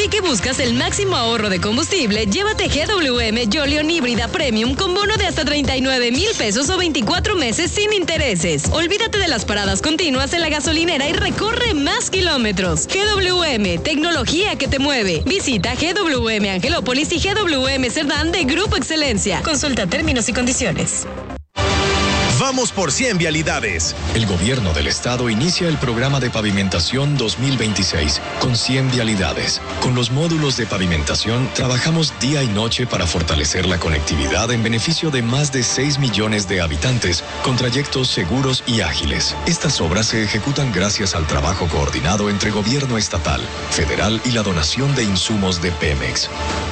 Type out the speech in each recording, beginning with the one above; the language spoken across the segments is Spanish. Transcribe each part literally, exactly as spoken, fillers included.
ti que buscas el máximo ahorro de combustible, llévate G W M Jolion híbrida Premium con bono de hasta treinta y nueve mil pesos o veinticuatro meses sin intereses. Olvídate de las paradas continuas en la gasolinera y recorre más kilómetros. G W M, tecnología que te mueve. Visita G W M Angelópolis y G W M Cerdán de Grupo Excelencia. Consulta términos y condiciones. Vamos por cien vialidades. El gobierno del estado inicia el programa de pavimentación dos mil veintiséis con cien vialidades. Con los módulos de pavimentación trabajamos día y noche para fortalecer la conectividad en beneficio de más de seis millones de habitantes con trayectos seguros y ágiles. Estas obras se ejecutan gracias al trabajo coordinado entre gobierno estatal, federal y la donación de insumos de Pemex.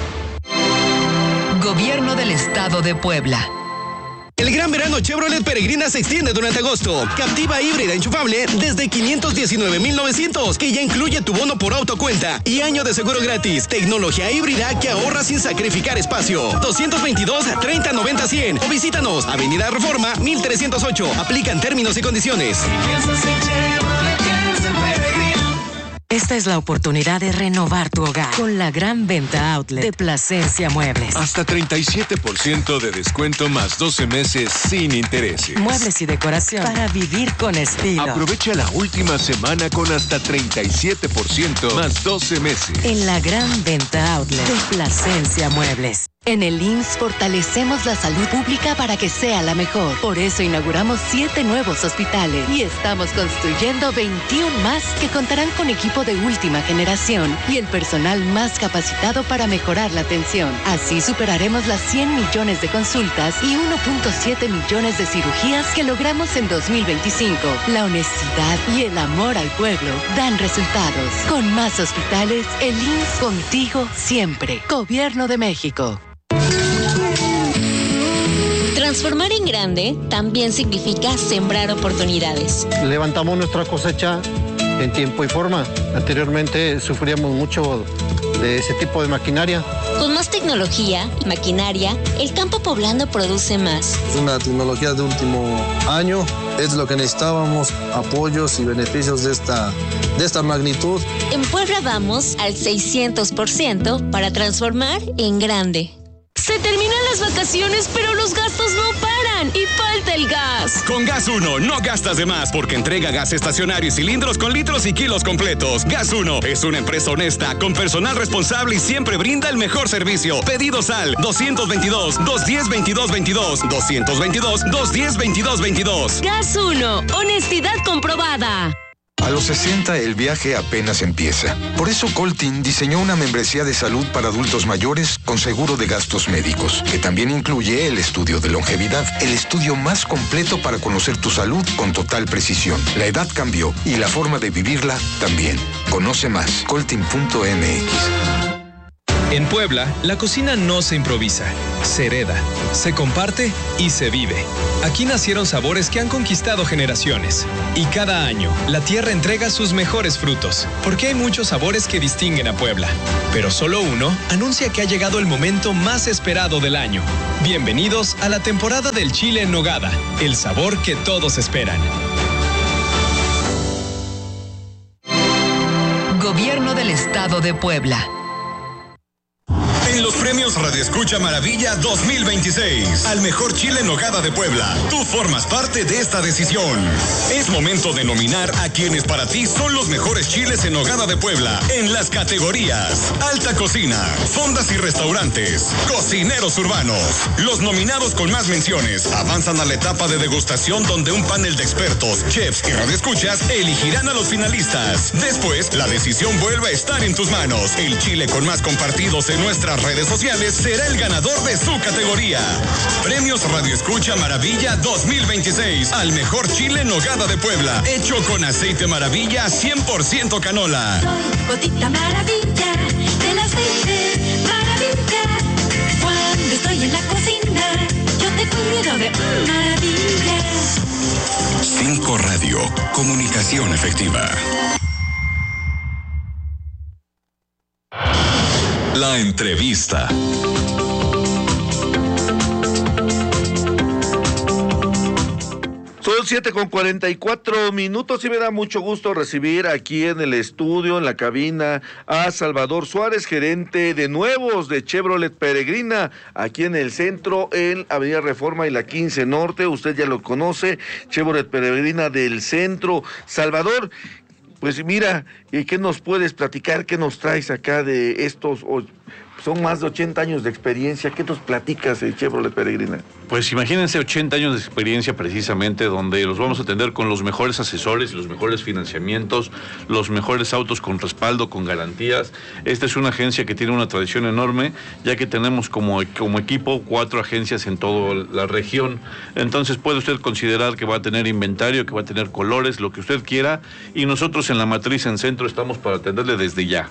Gobierno del Estado de Puebla. El gran verano Chevrolet Peregrina se extiende durante agosto. Captiva híbrida enchufable desde quinientos diecinueve mil novecientos, que ya incluye tu bono por autocuenta y año de seguro gratis. Tecnología híbrida que ahorra sin sacrificar espacio. doscientos veintidós, treinta, noventa, cien. O visítanos, Avenida Reforma, mil trescientos ocho. Aplican términos y condiciones. Esta es la oportunidad de renovar tu hogar con la gran venta outlet de Plasencia Muebles. Hasta treinta y siete por ciento de descuento más doce meses sin intereses. Muebles y decoración para vivir con estilo. Aprovecha la última semana con hasta treinta y siete por ciento más doce meses. En la gran venta outlet de Plasencia Muebles. En el I M S S fortalecemos la salud pública para que sea la mejor. Por eso inauguramos siete nuevos hospitales y estamos construyendo veintiuno más que contarán con equipo de última generación y el personal más capacitado para mejorar la atención. Así superaremos las cien millones de consultas y uno punto siete millones de cirugías que logramos en dos mil veinticinco. La honestidad y el amor al pueblo dan resultados. Con más hospitales, el I M S S contigo siempre. Gobierno de México. Transformar en grande también significa sembrar oportunidades. Levantamos nuestra cosecha en tiempo y forma. Anteriormente sufríamos mucho de ese tipo de maquinaria. Con más tecnología y maquinaria, el campo poblano produce más. Es una tecnología de último año, es lo que necesitábamos, apoyos y beneficios de esta, de esta magnitud. En Puebla vamos al seiscientos por ciento para transformar en grande. Se terminan las vacaciones, pero los gastos no paran y falta el gas. Con Gas Uno no gastas de más porque entrega gas estacionario y cilindros con litros y kilos completos. Gas Uno es una empresa honesta, con personal responsable y siempre brinda el mejor servicio. Pedidos al doscientos veintidós, doscientos diez, veintidós veintidós, doscientos veintidós, doscientos diez, veintidós veintidós. Gas Uno, honestidad comprobada. A los sesenta el viaje apenas empieza. Por eso Coltin diseñó una membresía de salud para adultos mayores con seguro de gastos médicos, que también incluye el estudio de longevidad, el estudio más completo para conocer tu salud con total precisión. La edad cambió y la forma de vivirla también. Conoce más, coltin punto m x. En Puebla, la cocina no se improvisa, se hereda, se comparte y se vive. Aquí nacieron sabores que han conquistado generaciones. Y cada año, la tierra entrega sus mejores frutos, porque hay muchos sabores que distinguen a Puebla. Pero solo uno anuncia que ha llegado el momento más esperado del año. Bienvenidos a la temporada del chile en nogada, el sabor que todos esperan. Gobierno del Estado de Puebla. En los premios Radio Escucha Maravilla dos mil veintiséis, al mejor chile en nogada de Puebla, tú formas parte de esta decisión. Es momento de nominar a quienes para ti son los mejores chiles en nogada de Puebla en las categorías Alta Cocina, Fondas y Restaurantes, Cocineros Urbanos. Los nominados con más menciones avanzan a la etapa de degustación, donde un panel de expertos, chefs y radioescuchas elegirán a los finalistas. Después, la decisión vuelve a estar en tus manos. El chile con más compartidos en nuestras redes sociales será el ganador de su categoría. Premios Radio Escucha Maravilla dos mil veintiséis al mejor chile en nogada de Puebla, hecho con aceite Maravilla cien por ciento canola. Soy gotita maravilla, del aceite Maravilla. Cuando estoy en la cocina, yo te cuido de maravilla. cinco Radio, comunicación efectiva. La entrevista. Soy Son siete con cuarenta y cuatro minutos y me da mucho gusto recibir aquí en el estudio, en la cabina, a Salvador Suárez, gerente de nuevos de Chevrolet Peregrina, aquí en el centro, en Avenida Reforma y la quince Norte. Usted ya lo conoce, Chevrolet Peregrina del centro. Salvador, pues mira, ¿qué nos puedes platicar? ¿Qué nos traes acá de estos? Son más de ochenta años de experiencia. ¿Qué nos platicas de Chevrolet Peregrina? Pues imagínense ochenta años de experiencia precisamente, donde los vamos a atender con los mejores asesores y los mejores financiamientos, los mejores autos con respaldo, con garantías. Esta es una agencia que tiene una tradición enorme, ya que tenemos como, como equipo cuatro agencias en toda la región. Entonces puede usted considerar que va a tener inventario, que va a tener colores, lo que usted quiera, y nosotros en la matriz en centro estamos para atenderle desde ya.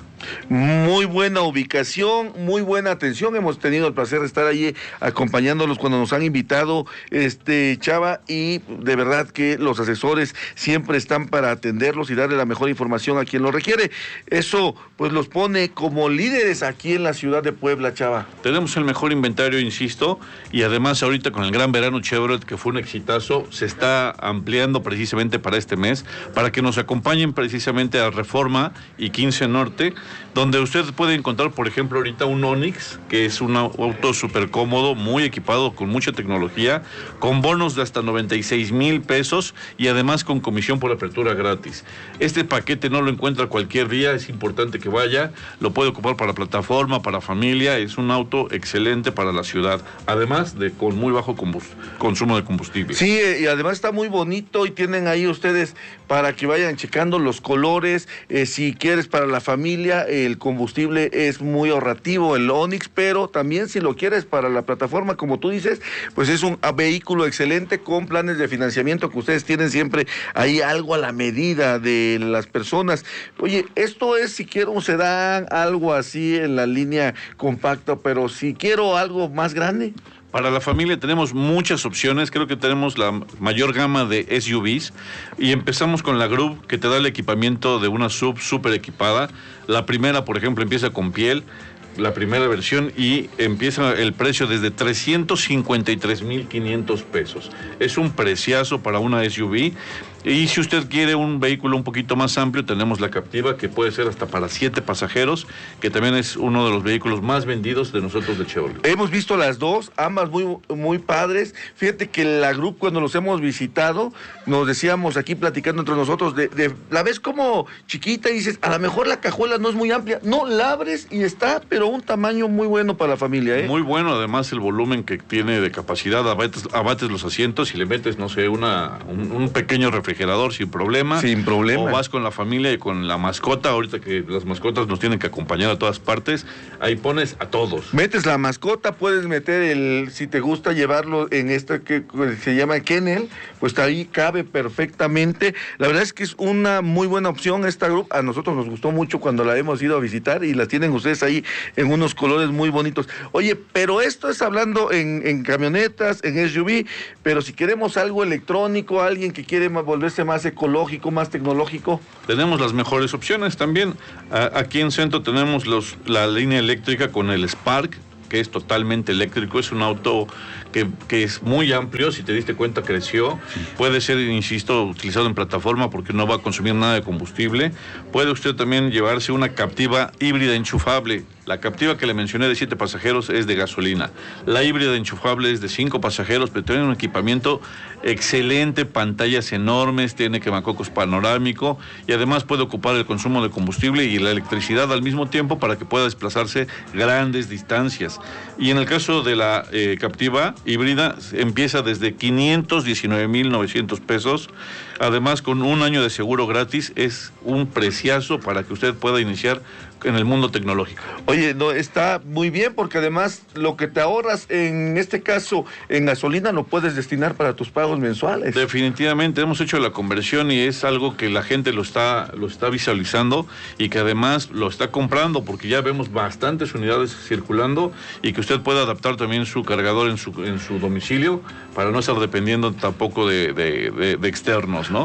Muy buena ubicación, muy buena atención. Hemos tenido el placer de estar allí acompañándolos cuando nos han invitado, este Chava, y de verdad que los asesores siempre están para atenderlos y darle la mejor información a quien lo requiere. Eso pues los pone como líderes aquí en la ciudad de Puebla, Chava. Tenemos el mejor inventario, insisto, y además ahorita con el Gran Verano Chevrolet, que fue un exitazo, se está ampliando precisamente para este mes, para que nos acompañen precisamente a Reforma y quince Norte, donde usted puede encontrar, por ejemplo, ahorita un Onix, que es un auto súper cómodo, muy equipado, con mucha tecnología, con bonos de hasta noventa y seis mil pesos y además con comisión por apertura gratis. Este paquete no lo encuentra cualquier día, es importante que vaya, lo puede ocupar para plataforma, para familia, es un auto excelente para la ciudad, además de con muy bajo consumo de combustible. Sí, y además está muy bonito y tienen ahí ustedes para que vayan checando los colores, eh, si quieres para la familia, el combustible es muy ahorrativo, el Onix, pero también si lo quieres para la plataforma, como tú dices, pues es un vehículo excelente con planes de financiamiento que ustedes tienen siempre ahí algo a la medida de las personas. Oye, esto es si quiero un sedán, algo así en la línea compacta, pero si quiero algo más grande. Para la familia tenemos muchas opciones, creo que tenemos la mayor gama de S U Vs y empezamos con la Group, que te da el equipamiento de una sub súper equipada. La primera, por ejemplo, empieza con piel, la primera versión, y empieza el precio desde trescientos cincuenta y tres mil quinientos pesos. Es un preciazo para una S U V. Y si usted quiere un vehículo un poquito más amplio, tenemos la Captiva, que puede ser hasta para siete pasajeros, que también es uno de los vehículos más vendidos de nosotros de Chevrolet. Hemos visto las dos, ambas muy, muy padres. Fíjate que la Group, cuando los hemos visitado, nos decíamos aquí platicando entre nosotros, de, de la ves como chiquita y dices, a lo mejor la cajuela no es muy amplia. No, la abres y está, pero un tamaño muy bueno para la familia, ¿eh? Muy bueno, además el volumen que tiene de capacidad, abates, abates los asientos y le metes, no sé, una, un, un pequeño refrigerador refrigerador sin problema. Sin problema. O vas con la familia y con la mascota, ahorita que las mascotas nos tienen que acompañar a todas partes, ahí pones a todos. Metes la mascota, puedes meter el, si te gusta llevarlo en este que se llama kennel, pues ahí cabe perfectamente. La verdad es que es una muy buena opción esta Group. A nosotros nos gustó mucho cuando la hemos ido a visitar y la tienen ustedes ahí en unos colores muy bonitos. Oye, pero esto es hablando en, en camionetas, en S U V, pero si queremos algo electrónico, alguien que quiere volverse más ecológico, más tecnológico. Tenemos las mejores opciones también. Aquí en Centro tenemos los, la línea eléctrica con el Spark, que es totalmente eléctrico, es un auto que, que es muy amplio, si te diste cuenta creció, puede ser, insisto, utilizado en plataforma porque no va a consumir nada de combustible. Puede usted también llevarse una Captiva híbrida enchufable. La Captiva que le mencioné de siete pasajeros es de gasolina. La híbrida enchufable es de cinco pasajeros, pero tiene un equipamiento excelente, pantallas enormes, tiene quemacocos panorámico y además puede ocupar el consumo de combustible y la electricidad al mismo tiempo para que pueda desplazarse grandes distancias. Y en el caso de la eh, Captiva híbrida, empieza desde quinientos diecinueve mil novecientos pesos. Además, con un año de seguro gratis, es un preciazo para que usted pueda iniciar en el mundo tecnológico. Oye, no, está muy bien porque además lo que te ahorras en este caso en gasolina lo puedes destinar para tus pagos mensuales. Definitivamente hemos hecho la conversión y es algo que la gente lo está lo está visualizando y que además lo está comprando porque ya vemos bastantes unidades circulando y que usted pueda adaptar también su cargador en su en su domicilio para no estar dependiendo tampoco de, de, de, de externos, ¿no?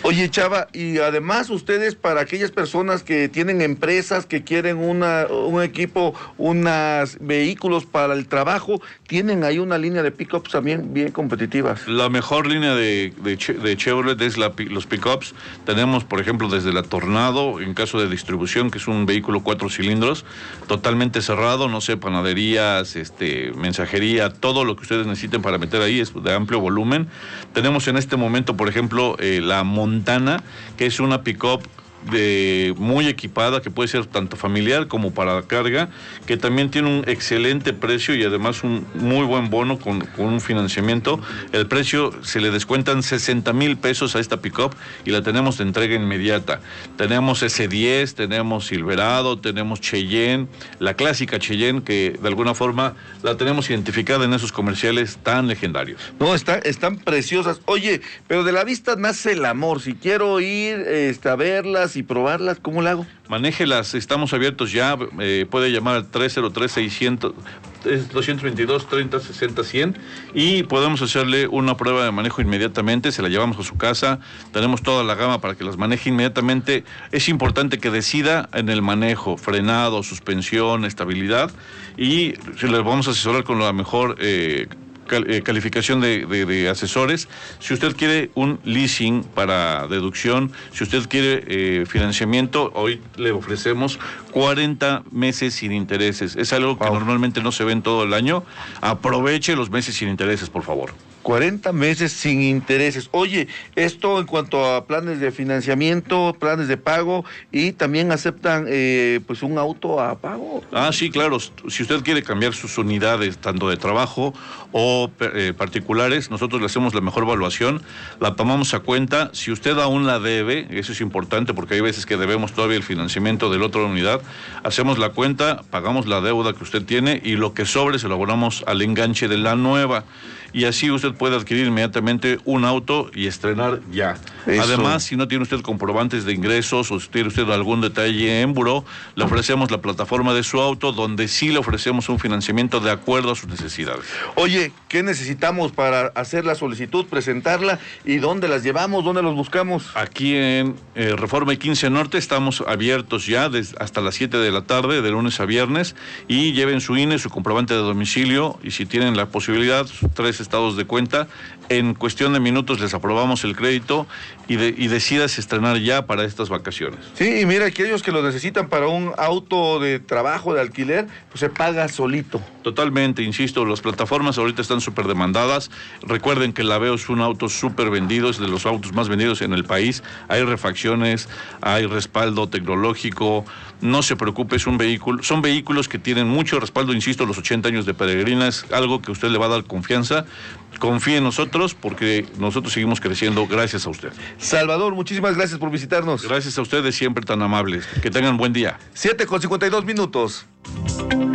Oye, Chava, y además ustedes, para aquellas personas que tienen empresas, que quieren una, un equipo, unos vehículos para el trabajo, tienen ahí una línea de pickups también bien competitivas. La mejor línea de, de, de Chevrolet es la, los pickups. Tenemos, por ejemplo, desde la Tornado, en caso de distribución, que es un vehículo cuatro cilindros, totalmente cerrado, no sé, panaderías, este, mensajería, todo lo que ustedes necesiten para meter ahí es de amplio volumen. Tenemos en este momento, por ejemplo, eh, la Montana, que es una pick-up de muy equipada, que puede ser tanto familiar como para carga, que también tiene un excelente precio y además un muy buen bono con, con un financiamiento. El precio se le descuentan sesenta mil pesos a esta pick-up y la tenemos de entrega inmediata. Tenemos ese diez, tenemos Silverado, tenemos Cheyenne, la clásica Cheyenne, que de alguna forma la tenemos identificada en esos comerciales tan legendarios. No, está, están preciosas. Oye, pero de la vista nace el amor. Si quiero ir este, a verlas y probarlas, ¿cómo la hago? Manéjelas, estamos abiertos ya, eh, puede llamar al tres cero tres, seiscientos, doscientos veintidós, treinta, sesenta, cien y podemos hacerle una prueba de manejo inmediatamente, se la llevamos a su casa, tenemos toda la gama para que las maneje inmediatamente. Es importante que decida en el manejo, frenado, suspensión, estabilidad, y le vamos a asesorar con la mejor eh, calificación de, de, de asesores. Si usted quiere un leasing para deducción, si usted quiere eh, financiamiento, hoy le ofrecemos cuarenta meses sin intereses. Es algo que wow. normalmente no se ve en todo el año. Aproveche los meses sin intereses, por favor. cuarenta meses sin intereses. Oye, esto en cuanto a planes de financiamiento, planes de pago, y también aceptan eh, pues un auto a pago. Ah, sí, claro. Si usted quiere cambiar sus unidades, tanto de trabajo o eh, particulares, nosotros le hacemos la mejor evaluación, la tomamos a cuenta. Si usted aún la debe, eso es importante porque hay veces que debemos todavía el financiamiento de la otra unidad, hacemos la cuenta, pagamos la deuda que usted tiene y lo que sobre se lo abonamos al enganche de la nueva. Y así usted puede adquirir inmediatamente un auto y estrenar ya. Eso. Además, si no tiene usted comprobantes de ingresos o si tiene usted algún detalle en buró, le ofrecemos la plataforma de su auto, donde sí le ofrecemos un financiamiento de acuerdo a sus necesidades. Oye, ¿qué necesitamos para hacer la solicitud, presentarla, y dónde las llevamos, dónde los buscamos? Aquí en eh, Reforma y quince Norte estamos abiertos ya desde hasta las siete de la tarde, de lunes a viernes, y lleven su I N E, su comprobante de domicilio, y si tienen la posibilidad, tres estados de cuenta, en cuestión de minutos les aprobamos el crédito y, de, y decidas estrenar ya para estas vacaciones. Sí, y mira, aquellos que lo necesitan para un auto de trabajo, de alquiler, pues se paga solito. Totalmente, insisto, las plataformas ahorita están súper demandadas. Recuerden que el Aveo es un auto súper vendido, es de los autos más vendidos en el país. Hay refacciones, hay respaldo tecnológico. No se preocupe, es un vehículo, son vehículos que tienen mucho respaldo, insisto, los ochenta años de Peregrina es algo que usted le va a dar confianza. Confíe en nosotros porque nosotros seguimos creciendo gracias a usted. Salvador, muchísimas gracias por visitarnos. Gracias a ustedes, siempre tan amables. Que tengan buen día. siete con cincuenta y dos minutos.